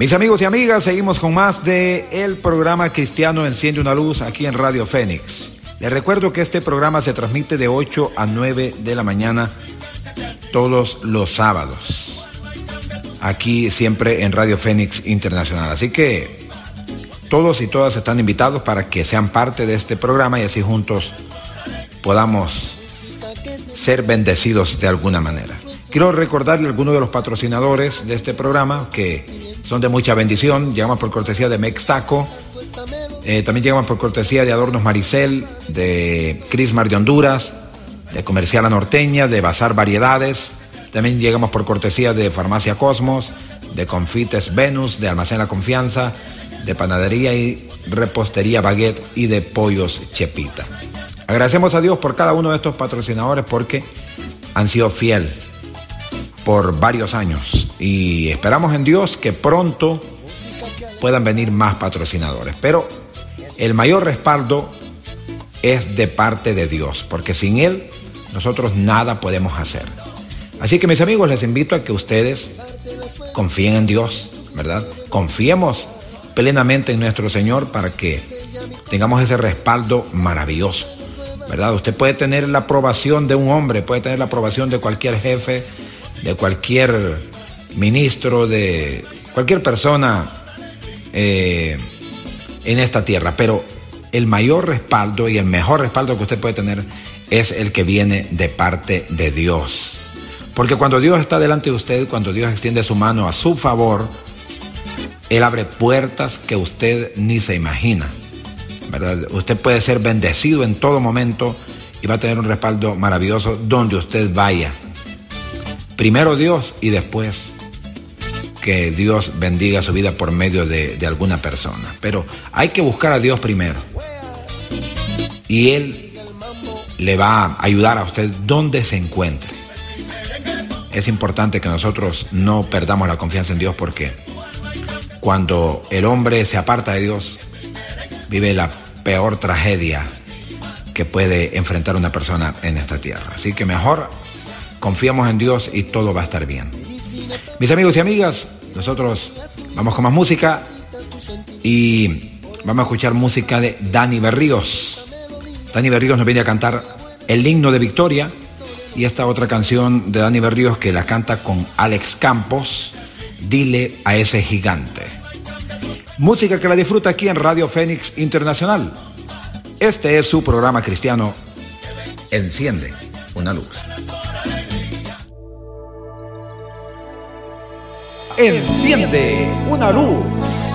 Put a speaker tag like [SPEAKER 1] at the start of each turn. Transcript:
[SPEAKER 1] Mis amigos y amigas, seguimos con más de el programa Cristiano Enciende una Luz aquí en Radio Fénix. Les recuerdo que este programa se transmite de 8 a 9 de la mañana todos los sábados. Aquí siempre en Radio Fénix Internacional. Así que todos y todas están invitados para que sean parte de este programa y así juntos podamos ser bendecidos de alguna manera. Quiero recordarle a algunos de los patrocinadores de este programa que son de mucha bendición. Llegamos por cortesía de Mextaco. También llegamos por cortesía de Adornos Maricel, de Crismar de Honduras, de Comercial La Norteña, de Bazar Variedades. También llegamos por cortesía de Farmacia Cosmos, de Confites Venus, de Almacén La Confianza, de Panadería y Repostería Baguette y de Pollos Chepita. Agradecemos a Dios por cada uno de estos patrocinadores porque han sido fiel por varios años y esperamos en Dios que pronto puedan venir más patrocinadores, pero el mayor respaldo es de parte de Dios, porque sin Él nosotros nada podemos hacer. Así que mis amigos, les invito a que ustedes confíen en Dios, ¿verdad? Confiemos plenamente en nuestro Señor para que tengamos ese respaldo maravilloso, ¿verdad? Usted puede tener la aprobación de un hombre, puede tener la aprobación de cualquier jefe, de cualquier ministro, de cualquier persona en esta tierra, pero el mayor respaldo y el mejor respaldo que usted puede tener es el que viene de parte de Dios. Porque cuando Dios está delante de usted, cuando Dios extiende su mano a su favor, Él abre puertas que usted ni se imagina, ¿verdad? Usted puede ser bendecido en todo momento y va a tener un respaldo maravilloso donde usted vaya. Primero Dios y después que Dios bendiga su vida por medio de alguna persona. Pero hay que buscar a Dios primero. Y Él le va a ayudar a usted donde se encuentre. Es importante que nosotros no perdamos la confianza en Dios porque cuando el hombre se aparta de Dios, vive la peor tragedia que puede enfrentar una persona en esta tierra. Así que mejor confiamos en Dios y todo va a estar bien. Mis amigos y amigas, nosotros vamos con más música y vamos a escuchar música de Dani Berríos. Dani Berríos nos viene a cantar el himno de victoria y esta otra canción de Dani Berríos que la canta con Alex Campos, Dile a ese gigante. Música que la disfruta aquí en Radio Fénix Internacional. Este es su programa cristiano Enciende una Luz. Enciende una luz.